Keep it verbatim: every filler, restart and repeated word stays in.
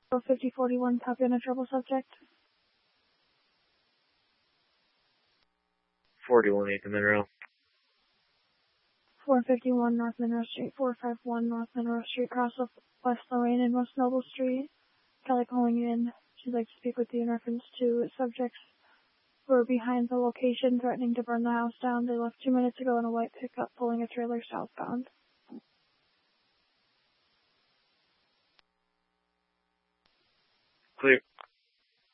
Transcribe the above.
fifty forty-one, copy on a trouble subject. forty-one, eighth Monroe. four fifty-one North Monroe Street, four fifty-one North Monroe Street, cross of West Lorraine and West Noble Street. Kelly calling in. She'd like to speak with you in reference to subjects who are behind the location threatening to burn the house down. They left two minutes ago in a white pickup pulling a trailer southbound. Clear.